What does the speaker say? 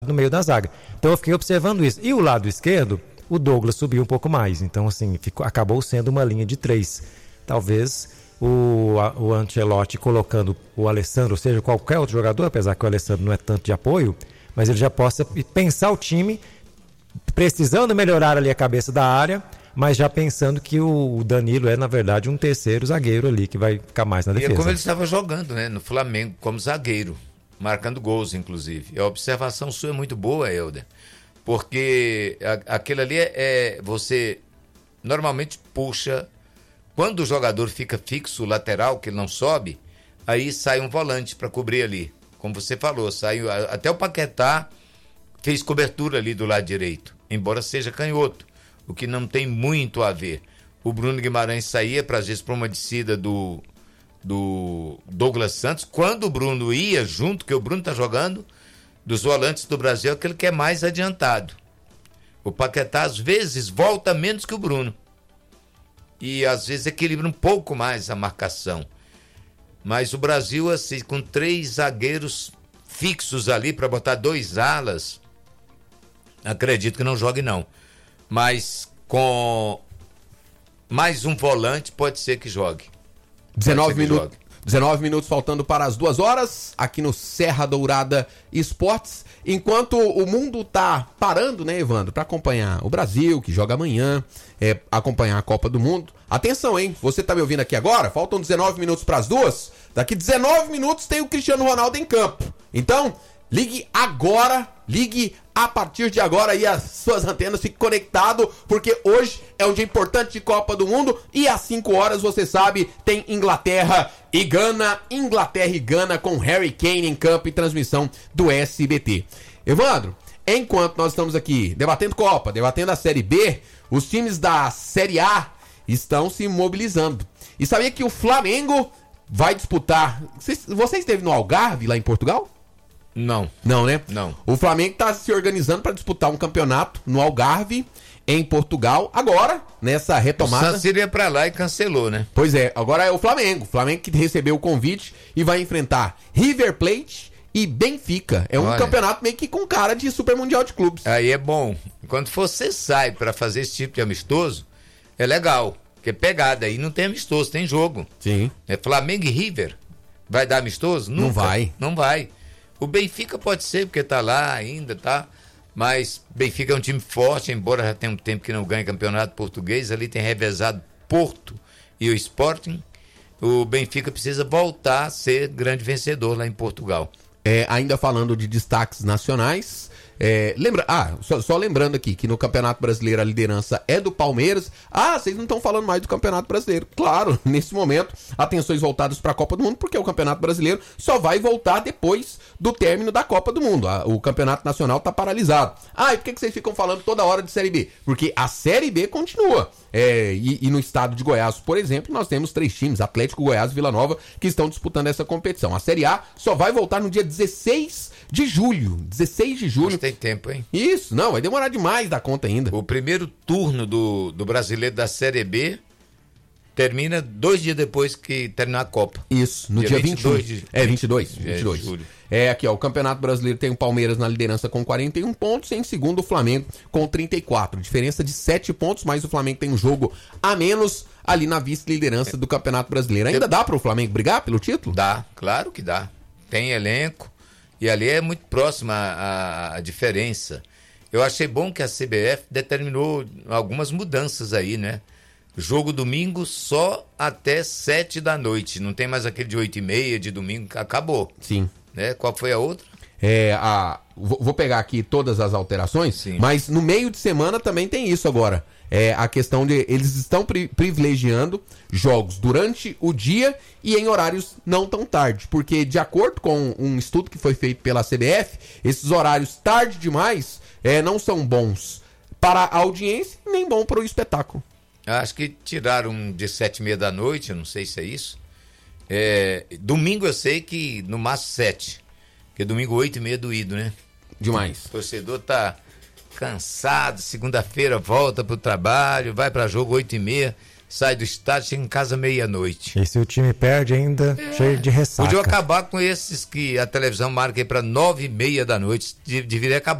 no meio da zaga. Então eu fiquei observando isso. E o lado esquerdo, o Douglas subiu um pouco mais. Então, assim, acabou sendo uma linha de 3. Talvez o Ancelotti colocando o Alessandro, ou seja, qualquer outro jogador, apesar que o Alessandro não é tanto de apoio, mas ele já possa pensar o time, precisando melhorar ali a cabeça da área, mas já pensando que o Danilo é, na verdade, um terceiro zagueiro ali, que vai ficar mais na defesa. E é como ele estava jogando, né, no Flamengo, como zagueiro, marcando gols, inclusive. A observação sua é muito boa, Helder, porque aquilo ali você normalmente puxa, quando o jogador fica fixo, lateral, que ele não sobe, aí sai um volante para cobrir ali. Como você falou, saiu até o Paquetá fez cobertura ali do lado direito, embora seja canhoto, o que não tem muito a ver. O Bruno Guimarães saía, às vezes, para uma descida do Douglas Santos. Quando o Bruno ia junto, que o Bruno está jogando, dos volantes do Brasil, é aquele que é mais adiantado. O Paquetá, às vezes, volta menos que o Bruno. E, às vezes, equilibra um pouco mais a marcação. Mas o Brasil, assim, com 3 zagueiros fixos ali para botar 2 alas, acredito que não jogue, não. Mas com mais um volante, pode ser que jogue. 19 minutos faltando para as 2 horas, aqui no Serra Dourada Esportes. Enquanto o mundo tá parando, né, Evandro, para acompanhar o Brasil, que joga amanhã, acompanhar a Copa do Mundo. Atenção, hein? Você tá me ouvindo aqui agora? Faltam 19 minutos para as 2. Daqui 19 minutos tem o Cristiano Ronaldo em campo. Então, ligue agora, ligue a partir de agora e as suas antenas, fique conectado, porque hoje é um dia importante de Copa do Mundo e às 5 horas, você sabe, tem Inglaterra e Gana com Harry Kane em campo e transmissão do SBT. Evandro, enquanto nós estamos aqui debatendo Copa, debatendo a Série B, os times da Série A estão se mobilizando. E sabia que o Flamengo vai disputar... Você esteve no Algarve, lá em Portugal? Não. Não, né? Não. O Flamengo está se organizando para disputar um campeonato no Algarve, em Portugal. Agora, nessa retomada... O San Siro ia para lá e cancelou, né? Pois é, agora é o Flamengo. O Flamengo que recebeu o convite e vai enfrentar River Plate e Benfica. É um campeonato meio que com cara de Super Mundial de Clubes. Aí é bom. Quando você sai para fazer esse tipo de amistoso, é legal. Porque pegada aí não tem amistoso, tem jogo. Sim. É Flamengo e River. Vai dar amistoso? Nunca. Não vai. Não vai. O Benfica pode ser, porque tá lá ainda, tá? Mas Benfica é um time forte, embora já tenha um tempo que não ganha campeonato português. Ali tem revezado Porto e o Sporting. O Benfica precisa voltar a ser grande vencedor lá em Portugal. Ainda falando de destaques nacionais, só lembrando aqui que no Campeonato Brasileiro a liderança é do Palmeiras. Vocês não estão falando mais do Campeonato Brasileiro. Claro, nesse momento, atenções voltadas para a Copa do Mundo, porque o Campeonato Brasileiro só vai voltar depois do término da Copa do Mundo. O Campeonato Nacional está paralisado. E por que vocês ficam falando toda hora de Série B? Porque a Série B continua. E no estado de Goiás, por exemplo, nós temos 3 times, Atlético, Goiás e Vila Nova, que estão disputando essa competição. A Série A só vai voltar no dia 16 de julho. 16 de julho. Mas tem tempo, hein? Isso, não, vai demorar demais da conta ainda. O primeiro turno do brasileiro da Série B termina 2 dias depois que terminar a Copa. Isso, no dia 22 de... 22 de julho. Aqui, ó, o Campeonato Brasileiro tem o Palmeiras na liderança com 41 pontos, em segundo o Flamengo com 34. Diferença de 7 pontos, mas o Flamengo tem um jogo a menos ali na vice-liderança do Campeonato Brasileiro. Ainda dá para o Flamengo brigar pelo título? Dá, claro que dá. Tem elenco e ali é muito próxima a diferença. Eu achei bom que a CBF determinou algumas mudanças aí, né? Jogo domingo só até 7 da noite. Não tem mais aquele de 8h30 de domingo. Acabou. Sim. Né? Qual foi a outra? Vou pegar aqui todas as alterações. Sim. Mas no meio de semana também tem isso agora. A questão de eles estão privilegiando jogos durante o dia e em horários não tão tarde. Porque de acordo com um estudo que foi feito pela CBF, esses horários tarde demais não são bons para a audiência nem bom para o espetáculo. Acho que tiraram de 7h30 da noite, eu não sei se é isso. Domingo eu sei que no máximo 7. Porque domingo 8h30 é doído, né? Demais. O torcedor tá cansado, segunda-feira volta pro trabalho, vai para jogo 8h30. sai do estádio, chega em casa meia-noite. E se o time perde ainda, cheio de ressaca. Podia acabar com esses que a televisão marca aí para 9h30 da noite, deveria acabar.